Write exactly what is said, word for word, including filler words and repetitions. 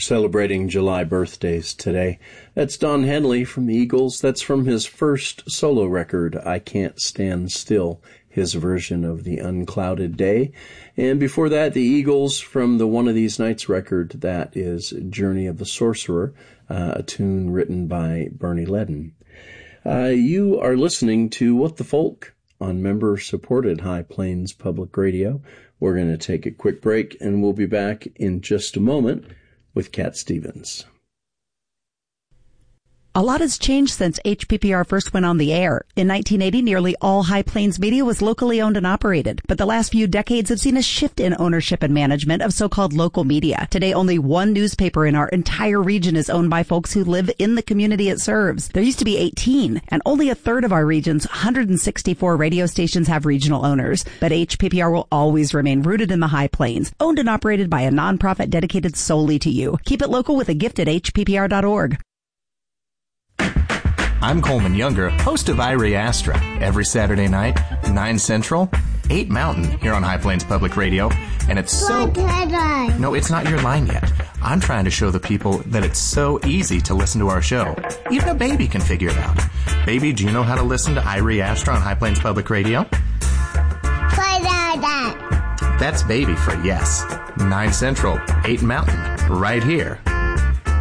celebrating July birthdays today. That's Don Henley from the Eagles. That's from his first solo record, I Can't Stand Still, his version of The Unclouded Day. And before that, the Eagles from the One of These Nights record, that is Journey of the Sorcerer, uh, a tune written by Bernie Ledden. Uh, you are listening to What the Folk on member-supported High Plains Public Radio. We're going to take a quick break, and we'll be back in just a moment with Cat Stevens. A lot has changed since H P P R first went on the air. In nineteen eighty, nearly all High Plains media was locally owned and operated. But the last few decades have seen a shift in ownership and management of so-called local media. Today, only one newspaper in our entire region is owned by folks who live in the community it serves. There used to be eighteen, and only a third of our region's one hundred sixty-four radio stations have regional owners. But H P P R will always remain rooted in the High Plains, owned and operated by a nonprofit dedicated solely to you. Keep it local with a gift at H P P R dot org. I'm Coleman Younger, host of Irie Astra, every Saturday night, nine Central, eight Mountain, here on High Plains Public Radio. And it's so... No, it's not your line yet. I'm trying to show the people that it's so easy to listen to our show. Even a baby can figure it out. Baby, do you know how to listen to Irie Astra on High Plains Public Radio? That's baby for yes. nine Central, eight Mountain, right here